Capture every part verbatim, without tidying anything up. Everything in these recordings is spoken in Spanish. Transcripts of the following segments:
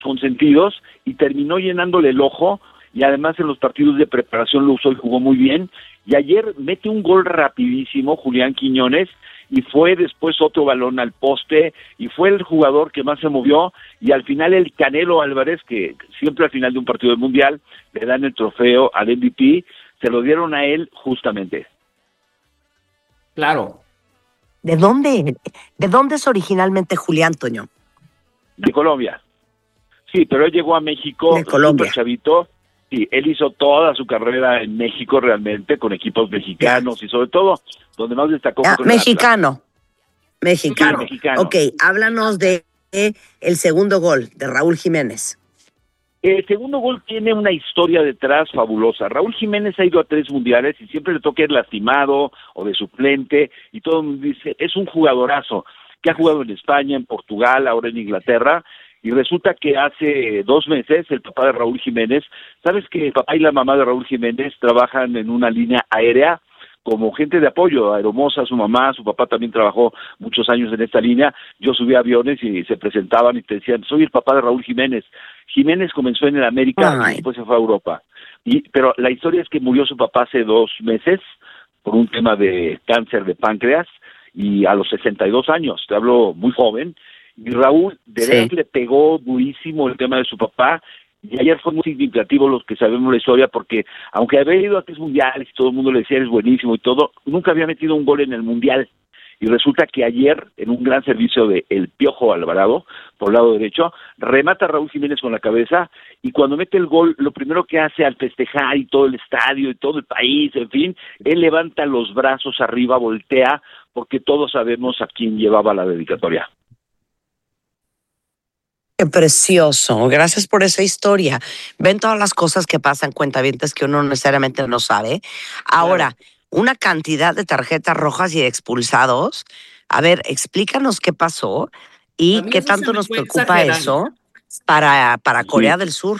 consentidos y terminó llenándole el ojo, y además en los partidos de preparación lo usó y jugó muy bien, y ayer mete un gol rapidísimo Julián Quiñones, y fue después otro balón al poste, y fue el jugador que más se movió, y al final el Canelo Álvarez, que siempre al final de un partido del Mundial le dan el trofeo al M V P, se lo dieron a él justamente. Claro. ¿De dónde, de dónde es originalmente Julián, Toño? De Colombia. Sí, pero él llegó a México súper chavito. Sí, él hizo toda su carrera en México realmente, con equipos mexicanos yeah. y sobre todo, donde más destacó ah, fue con mexicano. Mexicano. Sí, mexicano. Ok, háblanos de eh, el segundo gol de Raúl Jiménez. El segundo gol tiene una historia detrás fabulosa. Raúl Jiménez ha ido a tres mundiales y siempre le toca ir lastimado o de suplente, y todo el mundo dice, es un jugadorazo, que ha jugado en España, en Portugal, ahora en Inglaterra. Y resulta que hace dos meses el papá de Raúl Jiménez, ¿sabes que el papá y la mamá de Raúl Jiménez trabajan en una línea aérea como gente de apoyo? Aeromoza, su mamá, su papá también trabajó muchos años en esta línea. Yo subí a aviones y se presentaban y te decían, soy el papá de Raúl Jiménez. Jiménez comenzó en el América Ay. y después se fue a Europa. Y, pero la historia es que murió su papá hace dos meses por un tema de cáncer de páncreas, y a los sesenta y dos años, te hablo muy joven. Y Raúl, de verdad sí. le pegó durísimo el tema de su papá, y ayer fue muy significativo los que sabemos la historia, porque aunque había ido a tres mundiales y todo el mundo le decía eres buenísimo y todo, nunca había metido un gol en el mundial. Y resulta que ayer, en un gran servicio de El Piojo Alvarado, por el lado derecho, remata a Raúl Jiménez con la cabeza, y cuando mete el gol, lo primero que hace al festejar, y todo el estadio, y todo el país, en fin, él levanta los brazos arriba, voltea, porque todos sabemos a quién llevaba la dedicatoria. Qué precioso, gracias por esa historia. Ven todas las cosas que pasan, cuentavientes, que uno necesariamente no sabe. Ahora, claro. una cantidad de tarjetas rojas y expulsados. A ver, explícanos qué pasó y qué tanto nos preocupa eso para, para Corea sí. del Sur.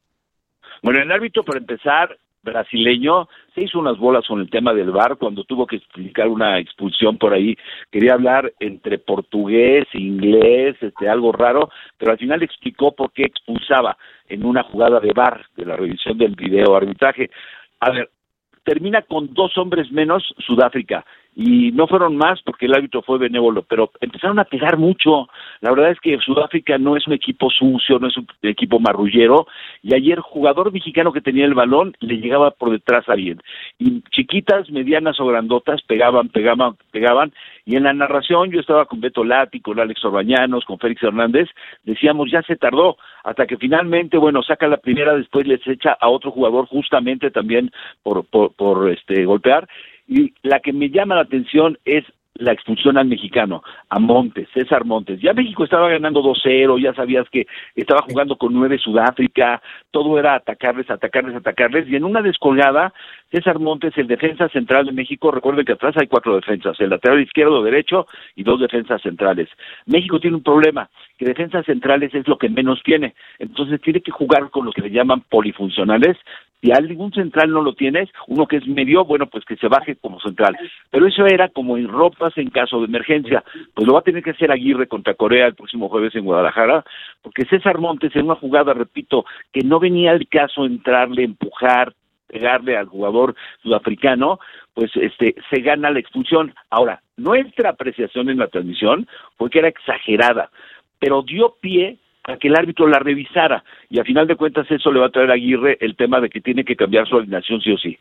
Bueno, el árbitro, para empezar, brasileño, se hizo unas bolas con el tema del V A R cuando tuvo que explicar una expulsión por ahí. Quería hablar entre portugués, inglés, este, algo raro, pero al final explicó por qué expulsaba en una jugada de V A R, de la revisión del video arbitraje. A ver, termina con dos hombres menos Sudáfrica, y no fueron más porque el árbitro fue benévolo, pero empezaron a pegar mucho. La verdad es que Sudáfrica no es un equipo sucio, no es un equipo marrullero, y ayer jugador mexicano que tenía el balón le llegaba por detrás a alguien, y chiquitas, medianas o grandotas pegaban, pegaban, pegaban, y en la narración yo estaba con Beto Lati, con Alex Orbañanos, con Félix Hernández, decíamos ya se tardó, hasta que finalmente, bueno, saca la primera, después les echa a otro jugador justamente también por, por, por este golpear. Y la que me llama la atención es la expulsión al mexicano, a Montes, César Montes. Ya México estaba ganando dos cero, ya sabías que estaba jugando con nueve Sudáfrica, todo era atacarles, atacarles, atacarles, y en una descolgada, César Montes, el defensa central de México, recuerden que atrás hay cuatro defensas, el lateral izquierdo, derecho y dos defensas centrales. México tiene un problema, que defensas centrales es lo que menos tiene, entonces tiene que jugar con lo que le llaman polifuncionales. Si algún central no lo tienes, uno que es medio, bueno, pues que se baje como central. Pero eso era como en ropas en caso de emergencia. Pues lo va a tener que hacer Aguirre contra Corea el próximo jueves en Guadalajara, porque César Montes en una jugada, repito, que no venía al caso entrarle, empujar, pegarle al jugador sudafricano, pues este se gana la expulsión. Ahora, nuestra apreciación en la transmisión fue que era exagerada, pero dio pie a que el árbitro la revisara, y a final de cuentas eso le va a traer a Aguirre el tema de que tiene que cambiar su alineación sí o sí.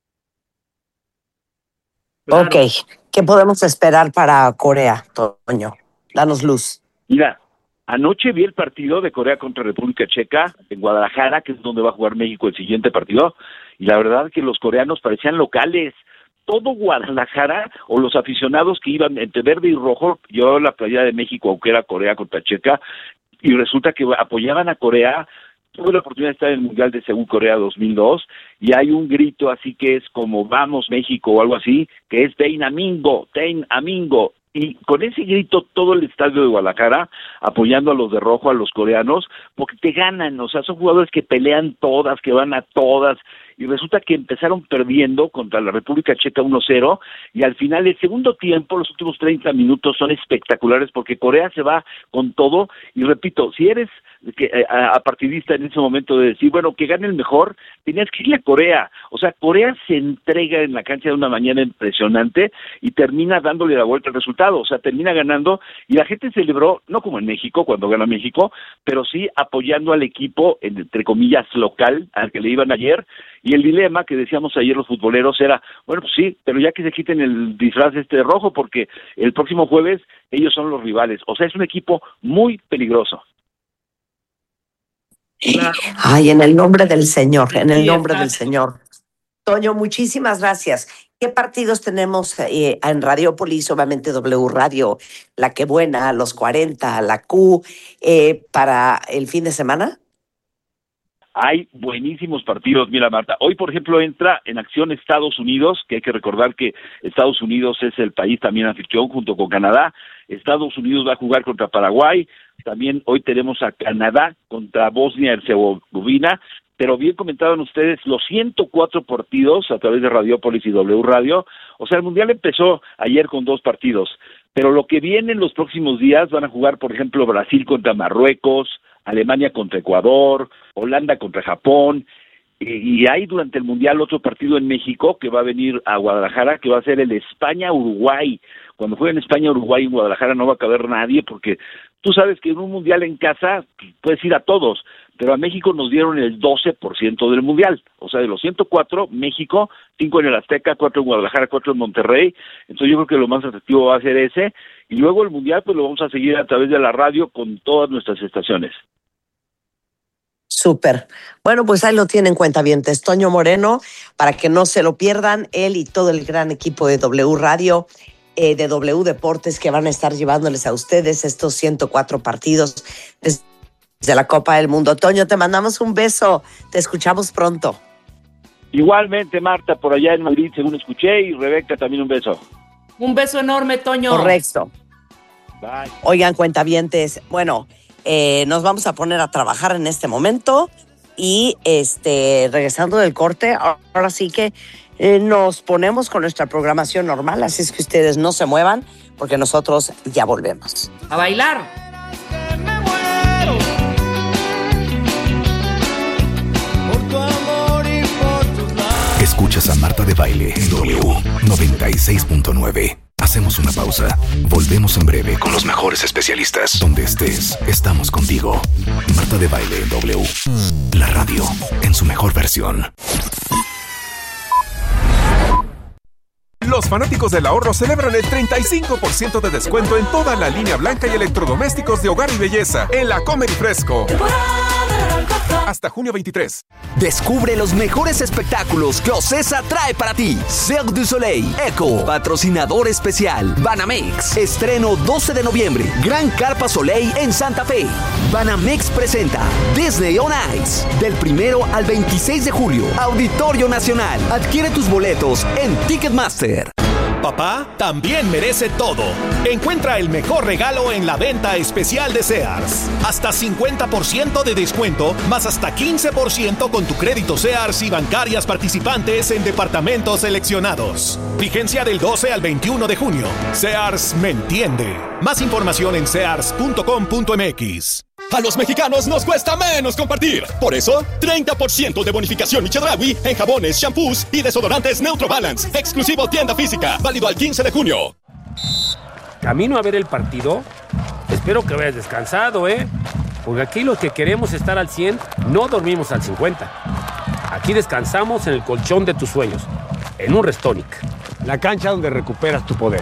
Claro. Ok, ¿qué podemos esperar para Corea, Toño? Danos luz. Mira, anoche vi el partido de Corea contra República Checa en Guadalajara, que es donde va a jugar México el siguiente partido, y la verdad que los coreanos parecían locales. Todo Guadalajara, o los aficionados que iban entre verde y rojo, yo la playa de México, aunque era Corea contra Checa, y resulta que apoyaban a Corea. Tuve la oportunidad de estar en el Mundial de Seúl, Corea dos mil dos, y hay un grito así que es como vamos México o algo así, que es Tein Amingo, Tein Amingo, y con ese grito todo el estadio de Guadalajara apoyando a los de rojo, a los coreanos, porque te ganan, o sea, son jugadores que pelean todas, que van a todas, y resulta que empezaron perdiendo contra la República Checa uno cero, y al final el segundo tiempo, los últimos treinta minutos son espectaculares porque Corea se va con todo, y repito, si eres que, a, a partidista en ese momento de decir, bueno, que gane el mejor, tenías que irle a Corea. O sea, Corea se entrega en la cancha de una manera impresionante y termina dándole la vuelta al resultado. O sea, termina ganando, y la gente celebró, no como en México, cuando gana México, pero sí apoyando al equipo, entre comillas, local, al que le iban ayer. Y el dilema que decíamos ayer los futboleros era, bueno, pues sí, pero ya que se quiten el disfraz este rojo, porque el próximo jueves ellos son los rivales. O sea, es un equipo muy peligroso. Claro. Ay, en el nombre del Señor, en el sí, nombre está. del Señor. Toño, muchísimas gracias. ¿Qué partidos tenemos eh, en Radiopolis? Obviamente W Radio, La Que Buena, Los cuarenta, La Q, eh, para el fin de semana. Hay buenísimos partidos, mira Marta. Hoy, por ejemplo, entra en acción Estados Unidos, que hay que recordar que Estados Unidos es el país también anfitrión junto con Canadá. Estados Unidos va a jugar contra Paraguay. También hoy tenemos a Canadá contra Bosnia-Herzegovina. Pero bien comentaban ustedes, los ciento cuatro partidos a través de Radiopolis y W Radio. O sea, el Mundial empezó ayer con dos partidos. Pero lo que viene en los próximos días van a jugar, por ejemplo, Brasil contra Marruecos, Alemania contra Ecuador, Holanda contra Japón, y, y hay durante el Mundial otro partido en México que va a venir a Guadalajara, que va a ser el España-Uruguay. Cuando jueguen España-Uruguay en Guadalajara no va a caber nadie, porque tú sabes que en un Mundial en casa puedes ir a todos, pero a México nos dieron el doce por ciento del Mundial. O sea, de los ciento cuatro, México, cinco en el Azteca, cuatro en Guadalajara, cuatro en Monterrey. Entonces yo creo que lo más atractivo va a ser ese. Y luego el Mundial pues lo vamos a seguir a través de la radio con todas nuestras estaciones. Súper. Bueno, pues ahí lo tienen, cuentavientes. Toño Moreno, para que no se lo pierdan, él y todo el gran equipo de W Radio, eh, de W Deportes, que van a estar llevándoles a ustedes estos ciento cuatro partidos de la Copa del Mundo. Toño, te mandamos un beso. Te escuchamos pronto. Igualmente, Marta, por allá en Madrid, según escuché, y Rebeca, también un beso. Un beso enorme, Toño. Correcto. Bye. Oigan, cuentavientes, bueno, eh, nos vamos a poner a trabajar en este momento y este regresando del corte, ahora sí que eh, nos ponemos con nuestra programación normal, así es que ustedes no se muevan porque nosotros ya volvemos. A bailar. Escuchas a Marta de Baile en W noventa y seis punto nueve. Hacemos una pausa. Volvemos en breve con los mejores especialistas. Donde estés, estamos contigo. Marta de Baile en W. La radio en su mejor versión. Los fanáticos del ahorro celebran el treinta y cinco por ciento de descuento en toda la línea blanca y electrodomésticos de hogar y belleza en la Comer y Fresco. Hasta junio veintitrés. Descubre los mejores espectáculos que Ocesa trae para ti. Cirque du Soleil, Eco, patrocinador especial. Banamex, estreno doce de noviembre. Gran Carpa Soleil en Santa Fe. Banamex presenta Disney on Ice. Del primero al veintiséis de julio. Auditorio Nacional. Adquiere tus boletos en Ticketmaster. Papá también merece todo. Encuentra el mejor regalo en la venta especial de Sears. Hasta cincuenta por ciento de descuento, más hasta quince por ciento con tu crédito Sears y bancarias participantes en departamentos seleccionados. Vigencia del doce al veintiuno de junio. Sears me entiende. Más información en sears punto com punto m x. A los mexicanos nos cuesta menos compartir. Por eso, treinta por ciento de bonificación Chedraui en jabones, shampoos y desodorantes Neutro Balance. Exclusivo tienda física. Válido al quince de junio. Camino a ver el partido. Espero que vayas descansado, ¿eh? Porque aquí los que queremos estar al cien no dormimos al cincuenta. Aquí descansamos en el colchón de tus sueños. En un Restonic. La cancha donde recuperas tu poder.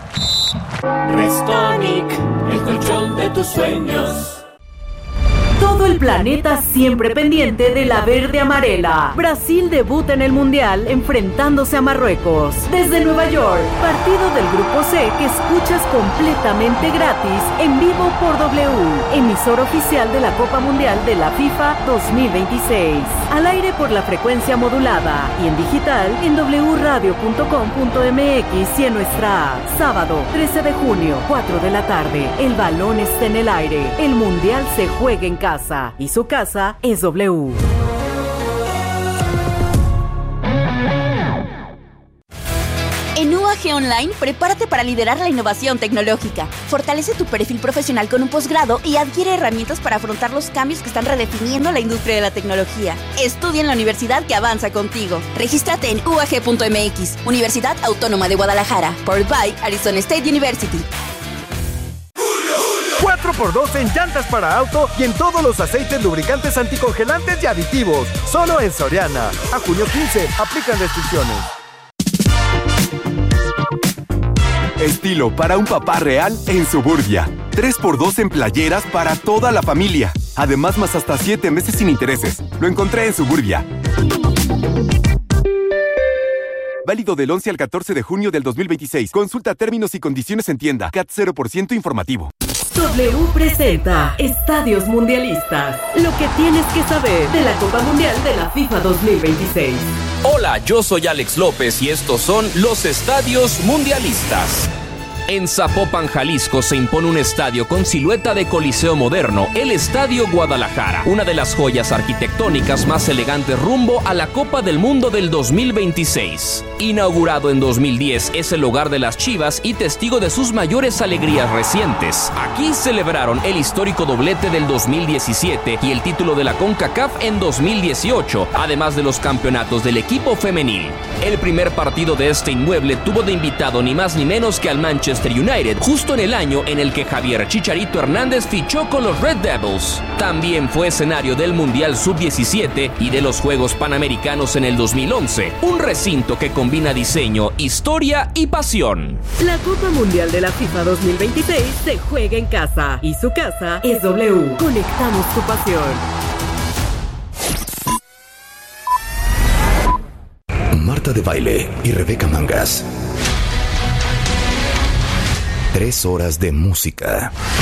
Restonic, el colchón de tus sueños. Todo el planeta siempre pendiente de la verde amarela. Brasil debuta en el Mundial enfrentándose a Marruecos. Desde Nueva York, partido del Grupo C que escuchas completamente gratis en vivo por W, emisor oficial de la Copa Mundial de la FIFA dos mil veintiséis. Al aire por la frecuencia modulada y en digital en w radio punto com punto m x y en nuestra app. Sábado trece de junio, cuatro de la tarde. El balón está en el aire. El Mundial se juega en casa. Y su casa es W. G Online, prepárate para liderar la innovación tecnológica. Fortalece tu perfil profesional con un posgrado y adquiere herramientas para afrontar los cambios que están redefiniendo la industria de la tecnología. Estudia en la universidad que avanza contigo. Regístrate en U A G punto M X, Universidad Autónoma de Guadalajara, powered by Arizona State University. cuatro por dos en llantas para auto y en todos los aceites, lubricantes, anticongelantes y aditivos. Solo en Soriana. A junio quince, aplican restricciones. Estilo para un papá real en Suburbia. tres por dos en playeras para toda la familia. Además, más hasta siete meses sin intereses. Lo encontré en Suburbia. Válido del once al catorce de junio del dos mil veintiséis. Consulta términos y condiciones en tienda. C A T cero por ciento informativo. W presenta Estadios Mundialistas. Lo que tienes que saber de la Copa Mundial de la FIFA dos mil veintiséis. Hola, yo soy Alex López y estos son los Estadios Mundialistas. En Zapopan, Jalisco, se impone un estadio con silueta de coliseo moderno, el Estadio Guadalajara, una de las joyas arquitectónicas más elegantes rumbo a la Copa del Mundo del dos mil veintiséis. Inaugurado en dos mil diez, es el hogar de las Chivas y testigo de sus mayores alegrías recientes. Aquí celebraron el histórico doblete del dos mil diecisiete y el título de la CONCACAF en dos mil dieciocho, además de los campeonatos del equipo femenil. El primer partido de este inmueble tuvo de invitado ni más ni menos que al Manchester United, justo en el año en el que Javier Chicharito Hernández fichó con los Red Devils. También fue escenario del Mundial sub diecisiete y de los Juegos Panamericanos en el dos mil once, un recinto que combina diseño, historia y pasión. La Copa Mundial de la FIFA dos mil veintiséis se juega en casa y su casa es W. Conectamos tu pasión. Marta de Baile y Rebeca Mangas. Tres horas de música.